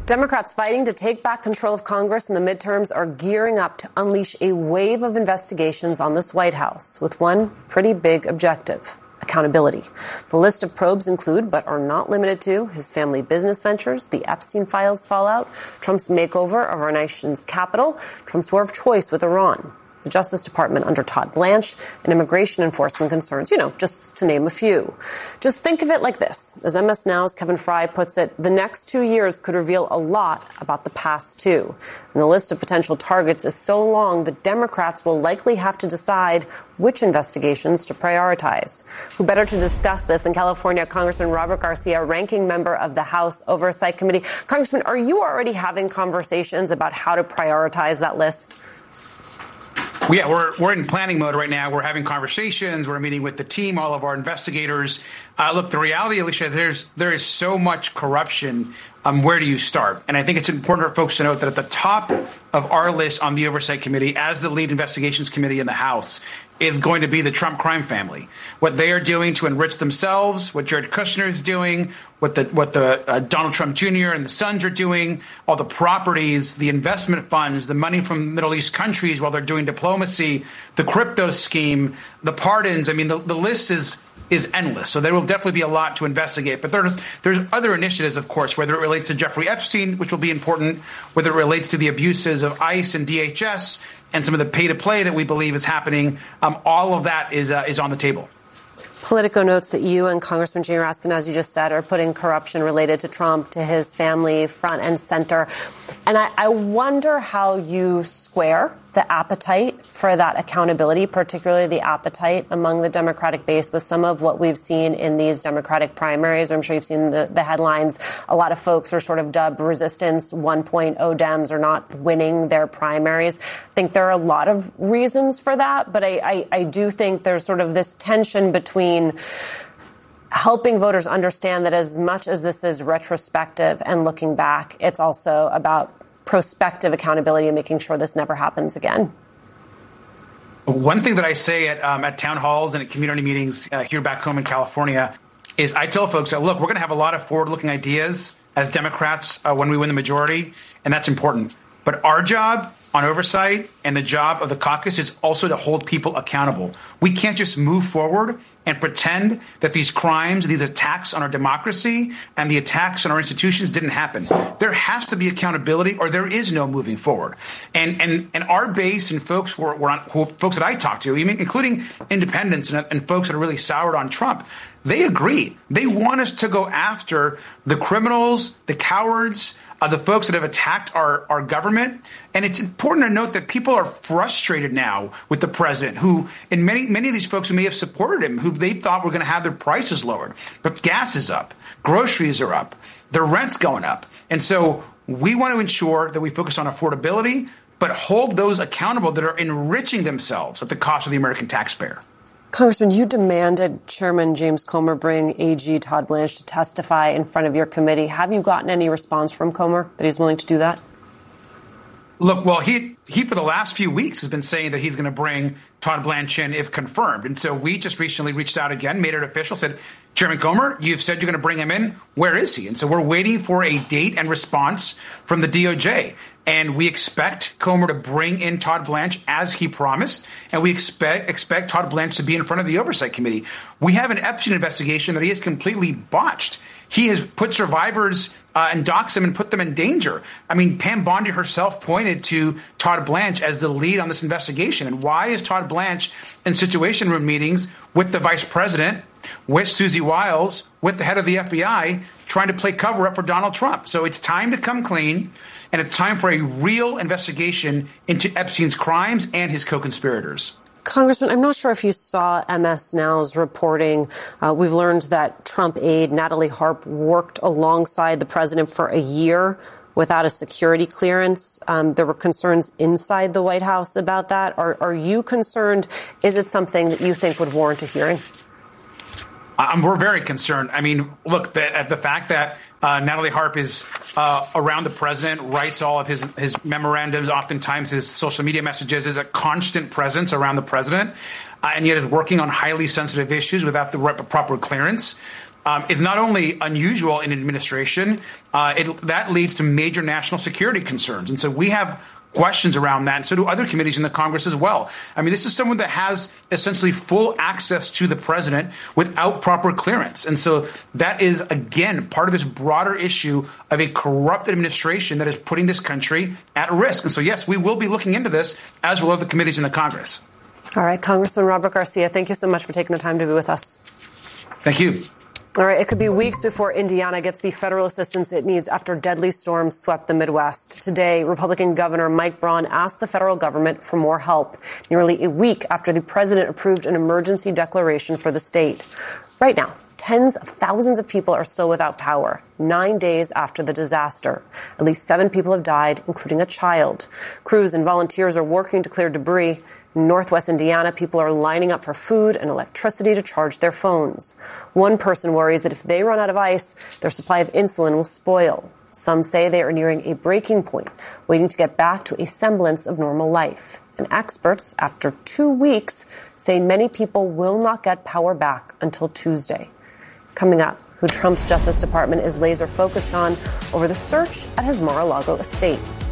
Democrats fighting to take back control of Congress in the midterms are gearing up to unleash a wave of investigations on this White House with one pretty big objective: accountability. The list of probes include, but are not limited to, his family business ventures, the Epstein files fallout, Trump's makeover of our nation's capital, Trump's war of choice with Iran, the Justice Department under Todd Blanche, and immigration enforcement concerns, just to name a few. Just think of it like this. As MS Now's Kevin Fry puts it, the next 2 years could reveal a lot about the past, too. And the list of potential targets is so long that Democrats will likely have to decide which investigations to prioritize. Who better to discuss this than California Congressman Robert Garcia, ranking member of the House Oversight Committee. Congressman, are you already having conversations about how to prioritize that list? Yeah, we're in planning mode right now. We're having conversations. We're meeting with the team, all of our investigators. Look, the reality, Alicia, there is so much corruption. Where do you start? And I think it's important for folks to note that at the top of our list on the Oversight Committee, as the lead investigations committee in the House, is going to be the Trump crime family. What they are doing to enrich themselves, what Jared Kushner is doing, what the Donald Trump Jr. and the sons are doing, all the properties, the investment funds, the money from Middle East countries while they're doing diplomacy, the crypto scheme, the pardons. I mean, the list is endless. So there will definitely be a lot to investigate. But there's other initiatives, of course, whether it relates to Jeffrey Epstein, which will be important, whether it relates to the abuses of ICE and DHS and some of the pay-to-play that we believe is happening. All of that is on the table. Politico notes that you and Congressman Jamie Raskin, as you just said, are putting corruption related to Trump, to his family, front and center. And I wonder how you square the appetite for that accountability, particularly the appetite among the Democratic base, with some of what we've seen in these Democratic primaries. I'm sure you've seen the headlines. A lot of folks are sort of dubbed resistance 1.0 Dems are not winning their primaries. I think there are a lot of reasons for that, but I do think there's sort of this tension between helping voters understand that as much as this is retrospective and looking back, it's also about prospective accountability and making sure this never happens again. One thing that I say at town halls and at community meetings here back home in California is I tell folks that, look, we're going to have a lot of forward-looking ideas as Democrats when we win the majority, and that's important. But our job on oversight and the job of the caucus is also to hold people accountable. We can't just move forward and pretend that these crimes, these attacks on our democracy and the attacks on our institutions didn't happen. There has to be accountability or there is no moving forward. And our base and folks folks that I talk to, even including independents and folks that are really soured on Trump, they agree. They want us to go after the criminals, the cowards, the folks that have attacked our government. And it's important to note that people are frustrated now with the president, who, and many of these folks who may have supported him, who they thought were going to have their prices lowered. But gas is up. Groceries are up. Their rent's going up. And so we want to ensure that we focus on affordability, but hold those accountable that are enriching themselves at the cost of the American taxpayer. Congressman, you demanded Chairman James Comer bring AG Todd Blanche to testify in front of your committee. Have you gotten any response from Comer that he's willing to do that? Look, well, he for the last few weeks has been saying that he's going to bring Todd Blanche in if confirmed. And so we just recently reached out again, made it official, said, Chairman Comer, you've said you're going to bring him in. Where is he? And so we're waiting for a date and response from the DOJ. And we expect Comer to bring in Todd Blanche as he promised. And we expect Todd Blanche to be in front of the Oversight Committee. We have an Epstein investigation that he has completely botched. He has put survivors and doxed them and put them in danger. I mean, Pam Bondi herself pointed to Todd Blanche as the lead on this investigation. And why is Todd Blanche in Situation Room meetings with the vice president, with Susie Wiles, with the head of the FBI, trying to play cover up for Donald Trump? So it's time to come clean. And it's time for a real investigation into Epstein's crimes and his co-conspirators. Congressman, I'm not sure if you saw MS Now's reporting. We've learned that Trump aide Natalie Harp worked alongside the president for a year without a security clearance. There were concerns inside the White House about that. Are you concerned? Is it something that you think would warrant a hearing? We're very concerned. I mean, look, the fact that Natalie Harp is around the president, writes all of his memorandums, oftentimes his social media messages, is a constant presence around the president, and yet is working on highly sensitive issues without the proper clearance. is not only unusual in administration, that leads to major national security concerns. And so we have questions around that, and so do other committees in the Congress as well. I mean, this is someone that has essentially full access to the president without proper clearance. And so that is, again, part of this broader issue of a corrupt administration that is putting this country at risk. And so, yes, we will be looking into this, as will other committees in the Congress. All right, Congressman Robert Garcia, thank you so much for taking the time to be with us. Thank you. All right, it could be weeks before Indiana gets the federal assistance it needs after deadly storms swept the Midwest. Today, Republican Governor Mike Braun asked the federal government for more help, nearly a week after the president approved an emergency declaration for the state. Right now, tens of thousands of people are still without power, 9 days after the disaster. At least 7 people have died, including a child. Crews and volunteers are working to clear debris. In northwest Indiana, people are lining up for food and electricity to charge their phones. One person worries that if they run out of ice, their supply of insulin will spoil. Some say they are nearing a breaking point, waiting to get back to a semblance of normal life. And experts, after 2 weeks, say many people will not get power back until Tuesday. Coming up, who Trump's Justice Department is laser focused on over the search at his Mar-a-Lago estate.